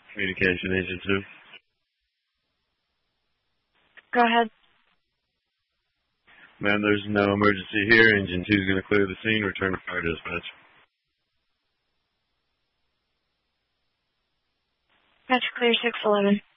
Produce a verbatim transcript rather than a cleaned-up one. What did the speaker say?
Communication Agent two. Go ahead. Ma'am, there's no emergency here. Engine two is going to clear the scene. Return to fire dispatch. That's clear six eleven.